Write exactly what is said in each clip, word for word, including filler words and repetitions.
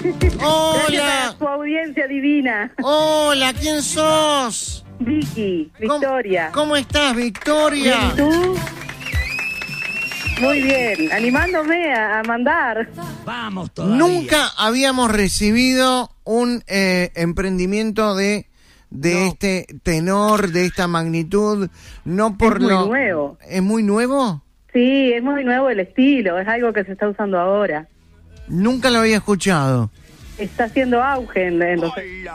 Hola. Gracias a tu audiencia divina. Hola, ¿quién sos? Vicky, Victoria. ¿Cómo, cómo estás, Victoria? Bien, ¿y tú? Muy bien, animándome a, a mandar. Vamos todavía. Nunca habíamos recibido un eh, emprendimiento de de No. este tenor, de esta magnitud, no por Es muy lo... nuevo. ¿Es muy nuevo? Sí, es muy nuevo el estilo, es algo que se está usando ahora. Nunca lo había escuchado. Está haciendo auge en, en los,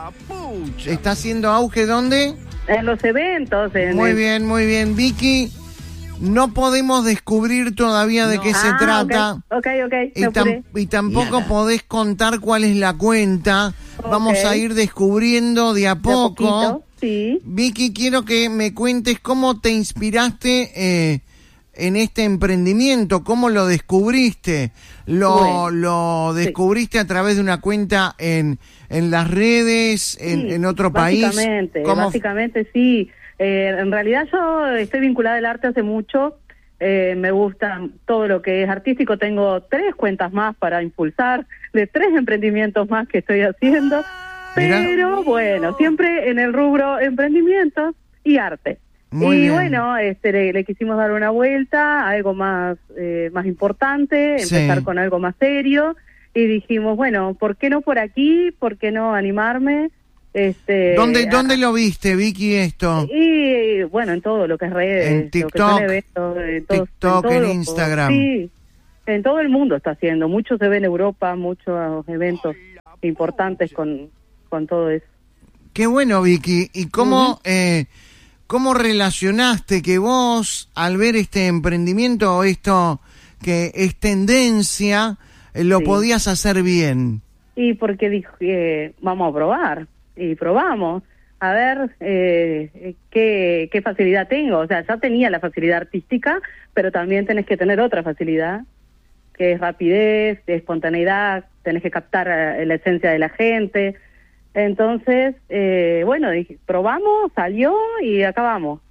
¿Está haciendo auge dónde? en los eventos. En Muy el- bien, muy bien. Vicky, no podemos descubrir todavía de No. qué se Ah, trata. Ok, ok, ok, Y, me tam- apuré. y tampoco Nada. podés contar cuál es la cuenta. Vamos Ok. a ir descubriendo de a De a poco. poquito, sí. Vicky, quiero que me cuentes cómo te inspiraste eh, en este emprendimiento, cómo lo descubriste. ¿Lo, Bueno, lo descubriste a través de una cuenta en, en las redes, en, Sí, en otro país? Básicamente, ¿Cómo- básicamente sí. Eh, en realidad yo estoy vinculada al arte hace mucho. Eh, me gusta todo lo que es artístico. Tengo tres cuentas más para impulsar, de tres emprendimientos más que estoy haciendo. Mira. Pero bueno, siempre en el rubro emprendimientos y arte. Muy y bien. bueno, este, le, le quisimos dar una vuelta, algo más, eh, más importante, Sí. empezar con algo más serio. Y dijimos, bueno, ¿por qué no por aquí? ¿Por qué no animarme? Este, ¿Dónde, a- ¿Dónde lo viste, Vicky, esto? Y bueno, en todo lo que es redes, En lo que son TikTok, eventos, en todos- TikTok, todo en lo- Instagram. Sí, en todo el mundo está haciendo. Mucho se ve en Europa, muchos eventos importantes con, con todo eso. Qué bueno, Vicky. ¿Y cómo, eh, cómo relacionaste que vos, al ver este emprendimiento o esto que es tendencia, eh, lo Sí. podías hacer bien? Y porque dije, vamos a probar. Y probamos. A ver eh, qué, qué facilidad tengo. O sea, ya tenía la facilidad artística, pero también tenés que tener otra facilidad, que es rapidez, de espontaneidad, tenés que captar eh, la esencia de la gente. Entonces, eh, bueno, dije, probamos, salió y acabamos.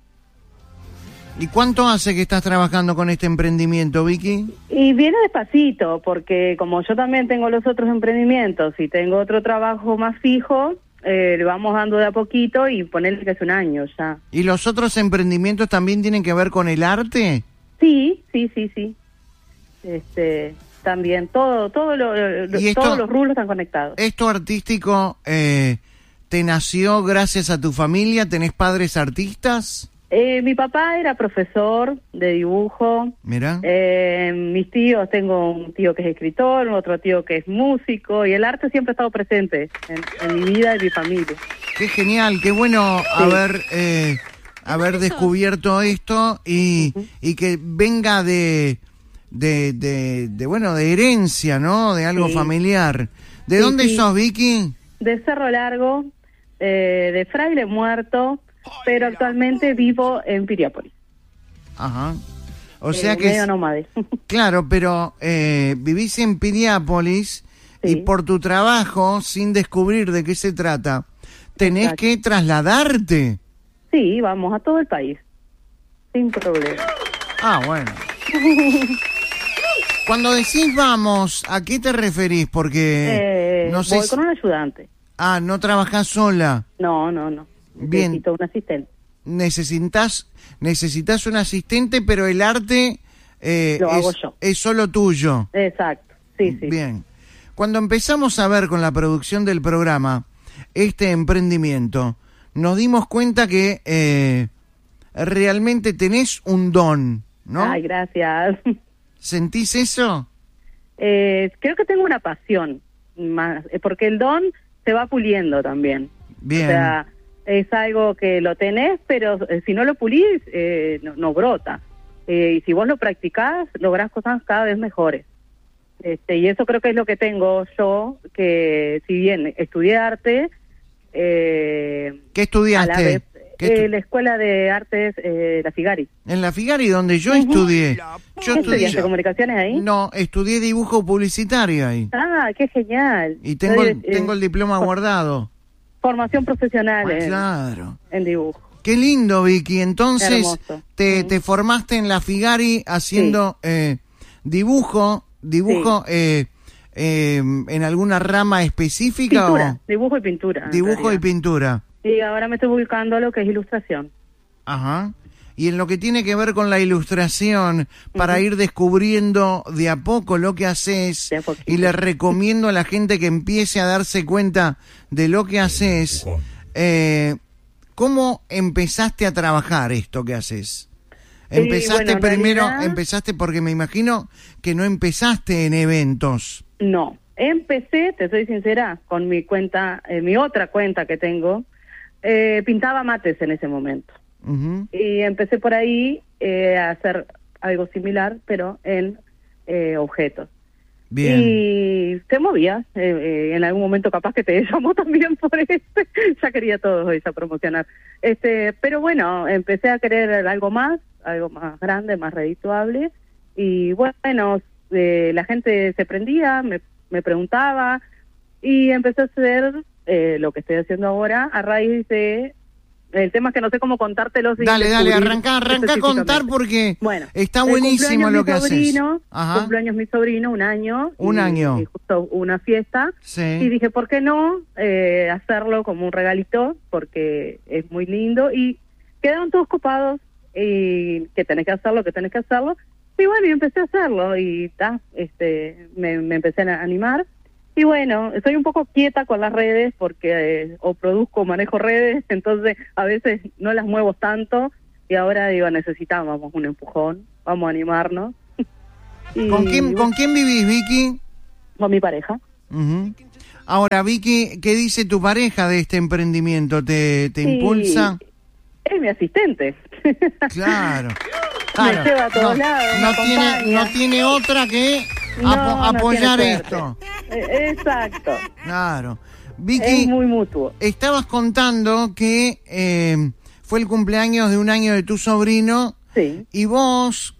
¿Y cuánto hace que estás trabajando con este emprendimiento, Vicky? Y viene despacito, porque como yo también tengo los otros emprendimientos y tengo otro trabajo más fijo, eh, le vamos dando de a poquito y ponerle que es un año ya. ¿Y los otros emprendimientos también tienen que ver con el arte? Sí, sí, sí, sí. Este, también todo, todo lo, lo- ¿Y esto- todos los rubros están conectados. ¿Esto artístico eh, te nació gracias a tu familia? ¿Tenés padres artistas? Eh, mi papá era profesor de dibujo. Mira. Eh, mis tíos, tengo un tío que es escritor, otro tío que es músico, y el arte siempre ha estado presente en, en mi vida y mi familia. Qué genial, qué bueno haber eh, haber descubierto esto y, y que venga de, de, de, de, bueno, de herencia, ¿no? De algo Sí. familiar. ¿De Sí, dónde sí. sos, Vicky? De Cerro Largo, eh, de Fraile Muerto, pero actualmente vivo en Piriápolis. Ajá. O sea eh, que... medio nómade. Claro, pero eh, vivís en Piriápolis y Sí. por tu trabajo, sin descubrir de qué se trata, tenés Exacto. que trasladarte. Sí, vamos a todo el país, sin problema. Ah, bueno. Cuando decís vamos, ¿a qué te referís? Porque Eh, no sé voy si- con un ayudante. Ah, no trabajás sola. No, no, no. Bien. Necesito un asistente. Necesitas, necesitas un asistente, pero el arte eh, Lo hago es, yo. es solo tuyo. Exacto, sí, sí. Bien. Cuando empezamos a ver con la producción del programa este emprendimiento, nos dimos cuenta que eh, realmente tenés un don, ¿no? Ay, gracias. ¿Sentís eso? Eh, creo que tengo una pasión más, eh, porque el don se va puliendo también. Bien. O sea, es algo que lo tenés, pero eh, si no lo pulís, eh, no, no brota. Eh, y si vos lo practicás, lográs cosas cada vez mejores. Este, y eso creo que es lo que tengo yo, que si bien estudié arte, eh, ¿Qué a la estudiaste? vez, ¿Qué eh, estu- la Escuela de Artes, eh, la Figari. En la Figari, donde yo estudié. Yo ¿Qué estudié. estudiaste, comunicaciones ahí? No, estudié dibujo publicitario ahí. Ah, qué genial. Y tengo, el- Soy, eh, tengo el diploma guardado. Formación profesional en, Claro. en dibujo. Qué lindo, Vicky. Entonces, Hermoso. te, Mm. te formaste en la Figari haciendo eh, dibujo, dibujo eh, eh, en alguna rama específica? Pintura, o dibujo y pintura. dibujo y pintura. Y ahora me estoy buscando lo que es ilustración. Ajá. Y en lo que tiene que ver con la ilustración, para uh-huh. ir descubriendo de a poco lo que haces, y le recomiendo a la gente que empiece a darse cuenta de lo que haces, eh, ¿cómo empezaste a trabajar esto que haces? Empezaste bueno, primero, realidad, empezaste porque me imagino que no empezaste en eventos. No, empecé, te soy sincera, con mi cuenta, eh, mi otra cuenta que tengo, eh, pintaba mates en ese momento. Uh-huh. Y empecé por ahí eh, a hacer algo similar, pero en eh, objetos. Bien. Y se movía. Eh, eh, en algún momento capaz que te llamó también por este. Ya quería todo ella promocionar. Este, pero bueno, empecé a querer algo más, algo más grande, más redituable. Y bueno, eh, la gente se prendía, me, me preguntaba, y empecé a hacer eh, lo que estoy haciendo ahora a raíz de... El tema es que no sé cómo contártelo. Dale, dale, arranca, arranca a contar porque bueno, está buenísimo lo que sobrino, haces. Ajá. Cumpleaños mi sobrino, un año. Un y, año. Y justo una fiesta. Sí. Y dije, ¿por qué no eh, hacerlo como un regalito? Porque es muy lindo. Y quedaron todos copados. Y que tenés que hacerlo, que tenés que hacerlo. Y bueno, y empecé a hacerlo. Y ta, este, me, me empecé a animar. Y bueno, estoy un poco quieta con las redes porque eh, o produzco o manejo redes, entonces a veces no las muevo tanto y ahora digo, necesitamos un empujón, vamos a animarnos. y, ¿Con quién, ¿Con quién vivís, Vicky? Con mi pareja. Uh-huh. Ahora, Vicky, ¿qué dice tu pareja de este emprendimiento? ¿Te, te impulsa? Es mi asistente. Claro. claro. Me lleva a todos no, lados, no tiene, no tiene otra que no, apo- no apoyar esto. Exacto. Claro. Vicky, es muy mutuo. Estabas contando que eh, fue el cumpleaños de un año de tu sobrino. Sí. Y vos,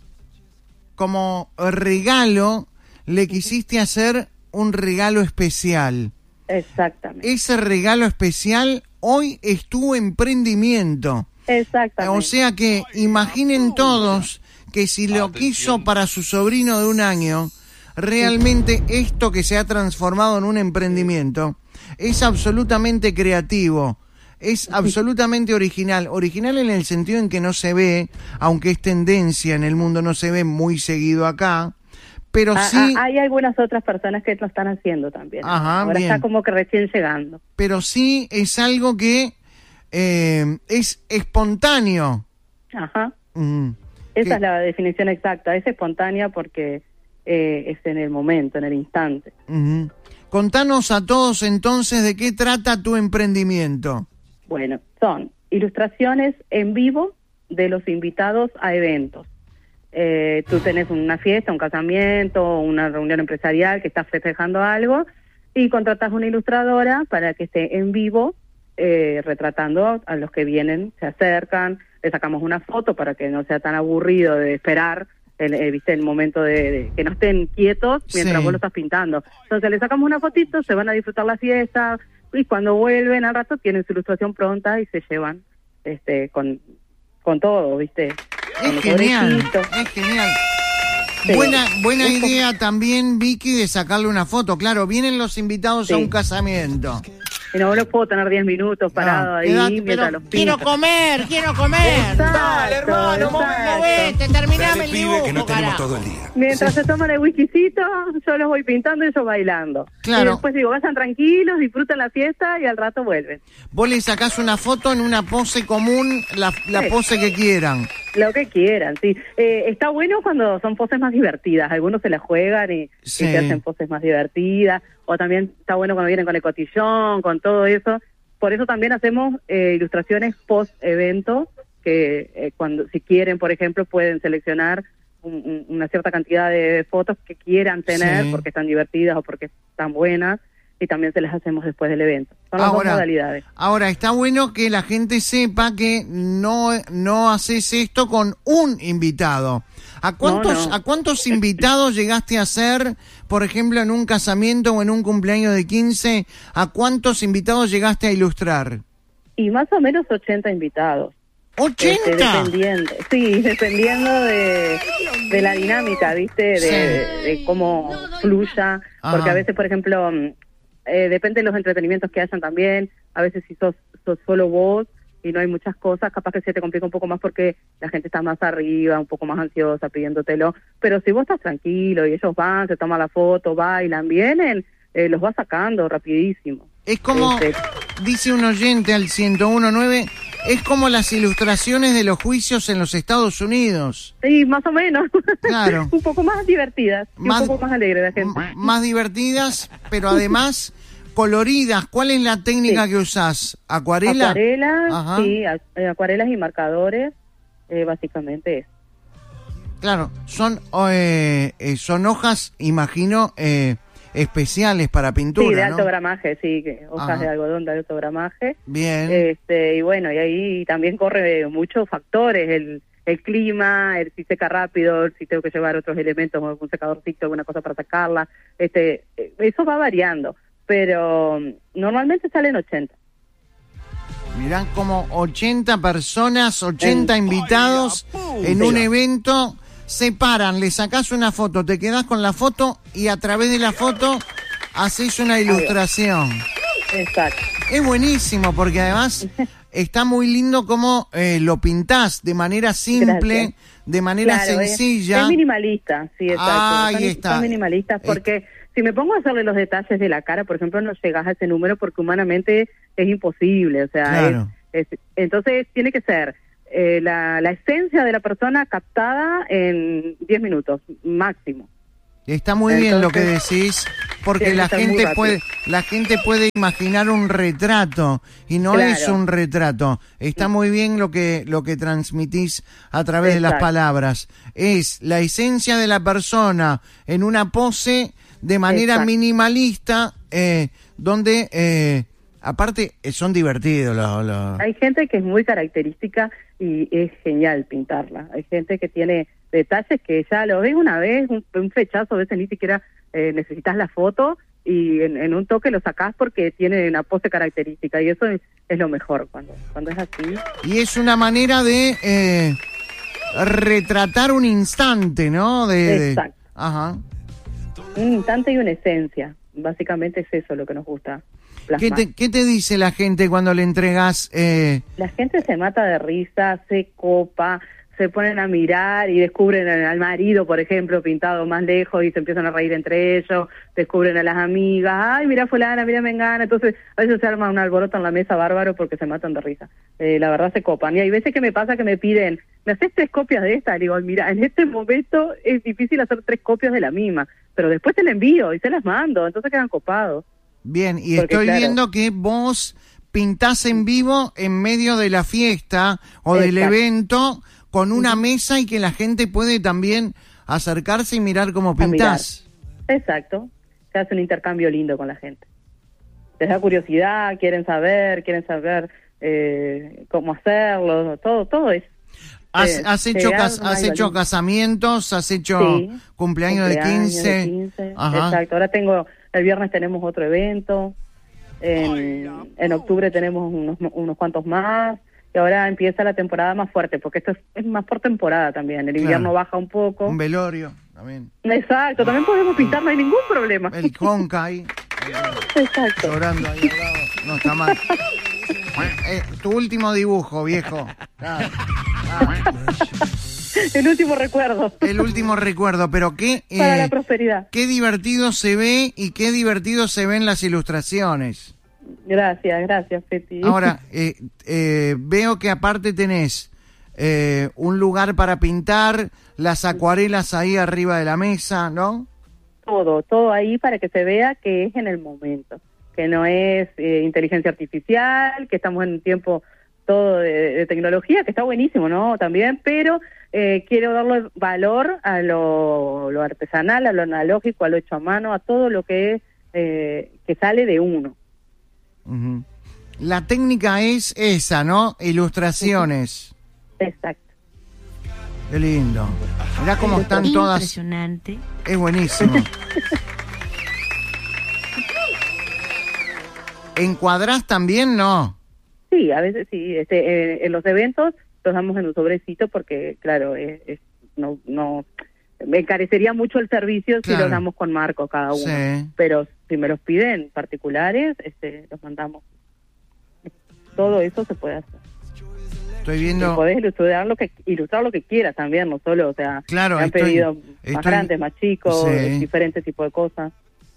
como regalo, le quisiste hacer un regalo especial. Exactamente. Ese regalo especial hoy es tu emprendimiento. Exactamente. O sea que imaginen todos que si lo quiso para su sobrino de un año, realmente esto que se ha transformado en un emprendimiento es absolutamente creativo, es absolutamente original. Original en el sentido en que no se ve, aunque es tendencia en el mundo, no se ve muy seguido acá, pero ah, sí... Ah, hay algunas otras personas que lo están haciendo también. Ajá, ahora bien. Está como que recién llegando. Pero sí es algo que eh, es espontáneo. Ajá. Mm. Esa ¿Qué? es la definición exacta, es espontánea porque eh, es en el momento, en el instante. Uh-huh. Contanos a todos entonces de qué trata tu emprendimiento. Bueno, son ilustraciones en vivo de los invitados a eventos. Eh, tú tenés una fiesta, un casamiento, una reunión empresarial que estás festejando algo y contratas una ilustradora para que esté en vivo eh, retratando a los que vienen, se acercan, le sacamos una foto para que no sea tan aburrido de esperar el, eh, viste el momento de, de que no estén quietos mientras Sí. vos lo estás pintando. Entonces le sacamos una fotito, se van a disfrutar la fiesta y cuando vuelven al rato tienen su ilustración pronta y se llevan este con con todo, viste. Con Es los genial, orejitos. es genial. Sí. Buena, buena Es como- idea también, Vicky, de sacarle una foto. Claro, vienen los invitados Sí. a un casamiento. Y no, no puedo tener diez minutos parado No, ahí quédate, mientras pero los pinto. Quiero comer, quiero comer. Exacto, Dale, hermano, exacto. movete, terminame Dale, el pibe, dibujo, que no tenemos carajo. todo el día. Mientras se toman el whiskycito, yo los voy pintando y ellos bailando. Claro. Y después digo, vayan tranquilos, disfruten la fiesta y al rato vuelven. Vos le sacás una foto en una pose común, la, la Sí. pose que quieran. Lo que quieran, sí. Eh, está bueno cuando son poses más divertidas. Algunos se la juegan y, Sí. y se hacen poses más divertidas. O también está bueno cuando vienen con el cotillón, con todo eso. Por eso también hacemos eh, ilustraciones post-evento, que eh, cuando si quieren, por ejemplo, pueden seleccionar un, un, una cierta cantidad de fotos que quieran tener, Sí. porque están divertidas o porque están buenas, y también se las hacemos después del evento. Son las dos modalidades. ahora, está bueno que la gente sepa que no, no haces esto con un invitado. ¿A cuántos, No, no. ¿A cuántos invitados llegaste a hacer, por ejemplo, en un casamiento o en un cumpleaños de quince? ¿A cuántos invitados llegaste a ilustrar? Y más o menos ochenta invitados. ochenta. Este, dependiendo, sí, dependiendo de, de la dinámica, ¿viste? De, Sí. de cómo fluya. Porque Ajá. a veces, por ejemplo, eh, depende de los entretenimientos que hayan también. A veces si sos, sos solo vos y no hay muchas cosas, capaz que se te complica un poco más porque la gente está más arriba, un poco más ansiosa pidiéndotelo. Pero si vos estás tranquilo y ellos van, se toman la foto, bailan, vienen, eh, los vas sacando rapidísimo. Es como, Este, dice un oyente al ciento uno punto nueve, es como las ilustraciones de los juicios en los Estados Unidos. Sí, más o menos. Claro. Un poco más divertidas y Más- un poco más alegre la gente. M- más divertidas, pero además coloridas. ¿Cuál es la técnica Sí. que usás? ¿Acuarela? Acuarelas, Ajá. sí, a- eh, acuarelas y marcadores, eh, básicamente es. Claro, son, eh, eh, son hojas, imagino, eh, especiales para pintura, Sí, de ¿no? alto gramaje, sí, que hojas Ajá. de algodón de alto gramaje. Bien. Este, y bueno, y ahí también corre muchos factores, el, el clima, el si seca rápido, si tengo que llevar otros elementos, como un secadorcito, alguna cosa para sacarla, este, eh, eso va variando, pero mm, normalmente salen ochenta. Mirá como ochenta personas, ochenta En- invitados en un Sí. evento, se paran, le sacás una foto, te quedás con la foto y a través de la foto haces una ilustración. Exacto. Es buenísimo porque además está muy lindo cómo eh, lo pintás de manera simple, Gracias. de manera Claro, es- sencilla. Es, minimalista, sí, exacto. Ahí son, está. son minimalistas porque si me pongo a hacerle los detalles de la cara, por ejemplo, no llegas a ese número porque humanamente es imposible, o sea, Claro. es- es- entonces tiene que ser eh, la, la esencia de la persona captada en diez minutos, máximo. Está muy bien lo que Entonces, decís, porque tiene que la ser muy gente rápido. puede, la gente puede imaginar un retrato y no Claro. es un retrato. Está muy bien lo que lo que transmitís a través de las Exacto. palabras. Es la esencia de la persona en una pose de manera Exacto. minimalista, eh, donde eh, aparte eh, son divertidos los, los- Hay gente que es muy característica y es genial pintarla. Hay gente que tiene detalles que ya lo ves una vez, un, un flechazo, a veces ni siquiera eh, necesitas la foto y en, en un toque lo sacás porque tiene una pose característica y eso es, es lo mejor cuando, cuando es así. y es una manera de eh, retratar un instante, ¿no? De, de- Exacto. Ajá. Un instante y una esencia. Básicamente es eso lo que nos gusta ¿Qué plasmar. te, ¿Qué te dice la gente cuando le entregas? Eh, La gente se mata de risa, se copa, se ponen a mirar y descubren al al marido, por ejemplo, pintado más lejos y se empiezan a reír entre ellos, descubren a las amigas, ay, mira fulana, mira mengana, entonces a veces se arma un alboroto en la mesa bárbaro porque se matan de risa. Eh, la verdad se copan. Y hay veces que me pasa que me piden, ¿me haces tres copias de esta? Le digo, mira, en este momento es difícil hacer tres copias de la misma, pero después te la envío y se las mando, entonces quedan copados. bien, y Porque, estoy claro. viendo que vos pintás en vivo en medio de la fiesta o del Exacto. evento con una mesa y que la gente puede también acercarse y mirar cómo A mirar. pintás. Exacto. Se hace un intercambio lindo con la gente. Les da curiosidad, quieren saber, quieren saber eh, cómo hacerlo, todo, todo es. ¿Has, eh, has hecho, se cas- arma has algo hecho lindo. casamientos? ¿Has hecho Sí. cumpleaños, de quince? quince, Ajá. Exacto. Ahora tengo, el viernes tenemos otro evento. En, en octubre tenemos unos, unos cuantos más. Y ahora empieza la temporada más fuerte, porque esto es, es más por temporada también. El Claro. invierno baja un poco. Un velorio también. Exacto, también podemos pintar, no hay ningún problema. El conca ahí. Exacto. Llorando ahí al lado. No está mal. Eh, tu último dibujo, viejo. Claro. El último recuerdo El último recuerdo, pero qué, para la eh, prosperidad. qué divertido se ve y qué divertido se ven las ilustraciones. Gracias, gracias, Peti. Ahora, eh, eh, veo que aparte tenés eh, un lugar para pintar, las acuarelas ahí arriba de la mesa, ¿no? Todo, todo ahí para que se vea que es en el momento, que no es eh, inteligencia artificial, que estamos en un tiempo todo de, de tecnología, que está buenísimo, ¿no? También, pero eh, quiero darle valor a lo, lo artesanal, a lo analógico, a lo hecho a mano, a todo lo que es eh, que sale de uno. Ujú. La técnica es esa, ¿no? Ilustraciones. Exacto. Qué lindo. Mirá cómo están todas. Impresionante. Es buenísimo. ¿Encuadrás también? No. Sí, a veces sí, este, eh, en los eventos los damos en un sobrecito porque, claro, es, es, no, no, me encarecería mucho el servicio Claro. si los damos con marco cada uno. Sí. Pero si me los piden particulares, este, los mandamos. Todo eso se puede hacer. Estoy Y viendo... podés ilustrar lo que ilustrar lo que quieras también, no solo, o sea, Claro, me han estoy- pedido más estoy- grandes, más chicos, Sí. diferentes tipos de cosas.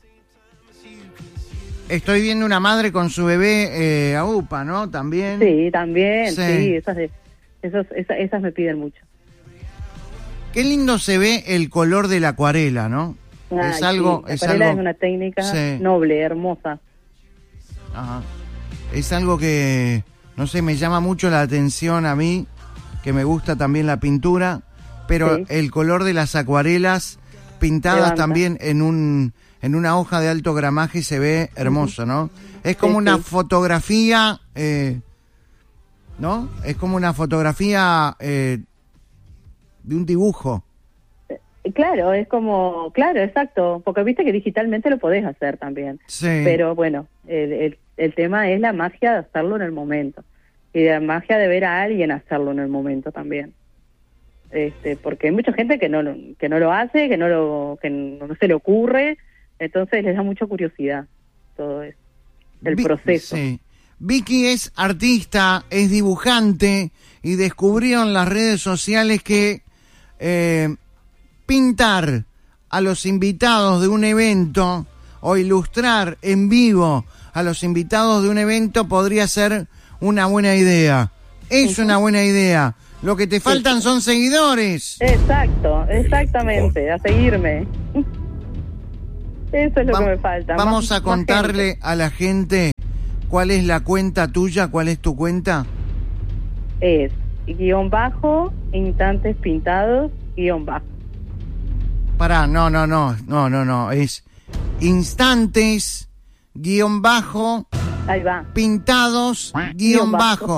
Estoy viendo una madre con su bebé eh, a UPA, ¿no? También. Sí, también, Sí. sí, esas, de, esos, esas, esas me piden mucho. Qué lindo se ve el color de la acuarela, ¿no? Ay, es algo... sí, la es acuarela algo... es una técnica Sí. noble, hermosa. Ajá. Es algo que, no sé, me llama mucho la atención a mí, que me gusta también la pintura, pero Sí. el color de las acuarelas pintadas Levanta. también en un en una hoja de alto gramaje se ve hermoso, ¿no? Es como Sí, una sí. fotografía, eh, ¿no? Es como una fotografía eh, de un dibujo. Y Claro, es como, claro, exacto, porque viste que digitalmente lo podés hacer también. Sí. Pero bueno, el, el, el tema es la magia de hacerlo en el momento. Y la magia de ver a alguien hacerlo en el momento también. Este, porque hay mucha gente que no lo- que no lo hace, que no lo que no, no se le ocurre, entonces les da mucha curiosidad todo eso, el Vi- proceso. Sí. Vicky es artista, es dibujante y descubrió en las redes sociales que eh, pintar a los invitados de un evento o ilustrar en vivo a los invitados de un evento podría ser una buena idea. Es una buena idea. Lo que te faltan son seguidores. Exacto, exactamente, a seguirme. Eso es lo Va- que me falta. Vamos más- a más contarle gente. a la gente cuál es la cuenta tuya, cuál es tu cuenta. Es guión bajo, instantes pintados, guión bajo. Pará, no, no, no, no, no, no, es instantes, guión bajo, Ahí va. pintados, guión Guión bajo. bajo.